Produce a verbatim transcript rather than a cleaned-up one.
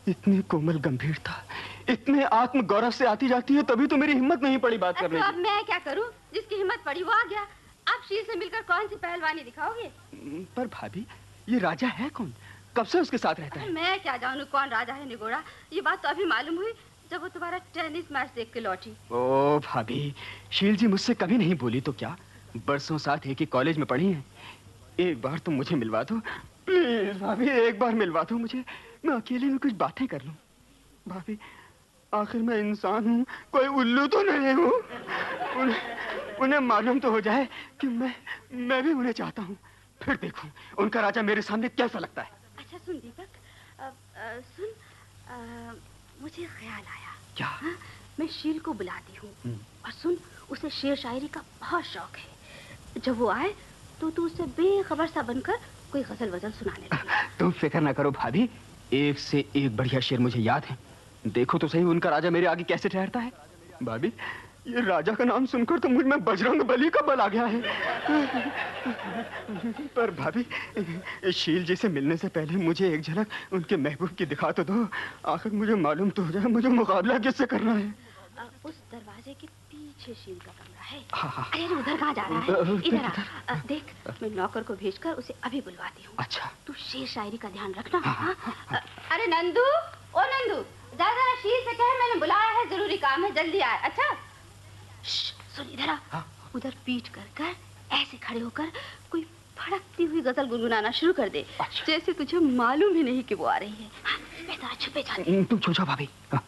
इतनी कोमल गंभीरता, इतने आत्म गौरव से आती जाती है, तभी तो मेरी हिम्मत नहीं पड़ी बात करने की। अब मैं क्या करूं? जिसकी हिम्मत पड़ी वो आ गया। आप शील से मिलकर कौन सी पहलवानी दिखाओगे? पर भाभी, ये राजा है कौन? कब से उसके साथ रहता है? मैं क्या जानूं कौन राजा है निगोड़ा। ये बात तो अभी मालूम हुई जब वो तुम्हारा टेनिस मैच देख के लौटी। ओ भाभी, शील जी मुझसे कभी नहीं बोली तो क्या? बरसों साथ एक ही कॉलेज में पढ़ी हैं। एक बार तुम मुझे मिलवा दो प्लीज भाभी, एक बार मिलवा दो मुझे, मैं अकेले में कुछ बातें कर लूं। भाभी, आखिर मैं इंसान हूँ, कोई उल्लू तो नहीं हूँ। उन्हें, उन्हें मालूम तो हो जाए कि मैं मैं भी उन्हें चाहता हूँ, फिर देखूं उनका राजा मेरे सामने कैसा लगता है। अच्छा सुन दीपक, आ, आ, सुन आ, मुझे ख्याल आया। क्या? हा? मैं शील को बुलाती हूँ और सुन, उसे शेर शायरी का बहुत शौक है। जब वो आए तो तू उससे बेखबर सा बनकर कोई गजल वजल सुनाने लगे। तुम फिक्र ना करो भाभी, एक से एक बढ़िया शेर मुझे याद है। देखो तो सही उनका राजा मेरे आगे कैसे ठहरता है। भाभी, ये राजा का नाम सुनकर तो मुझ में बजरंग बली का बल आ गया है। पर भाभी, शील जी से मिलने से पहले मुझे एक झलक उनके महबूब की दिखा तो दो। आखिर मुझे मालूम तो हो जाए मुझे मुकाबला किससे करना है। आ, उस दरवाजे के पीछे शील का कमरा है। हाँ, हाँ। अरे उधर कहाँ जा रहा है? इधर आ, आ, देख मैं नौकर को भेजकर उसे अभी बुलवाती हूँ। अच्छा। तू शेर शायरी का ध्यान रखना। हाँ, हाँ, हाँ, हाँ। अरे नंदू, ओ नंदू, जा जरा शील से कह मैंने बुलाया है, जरूरी काम है, जल्दी आए। अच्छा सुन इधर आ। हाँ? उधर पीठ कर कर ऐसे खड़े होकर कोई फड़कती हुई गजल गुनगुनाना शुरू कर दे। अच्छा। जैसे तुझे मालूम ही नहीं कि वो आ रही है। हाँ, मैं जरा छुपे जाती हूँ। तुम छो जाओ भाभी। हाँ।